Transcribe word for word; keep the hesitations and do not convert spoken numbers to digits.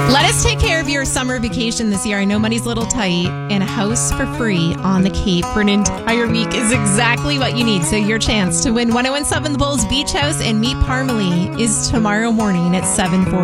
Let us take care of your summer vacation this year. I know money's a little tight, and a house for free on the Cape for an entire week is exactly what you need. So your chance to win ten seventeen The Bulls Beach House and meet Parmalee is tomorrow morning at seven forty.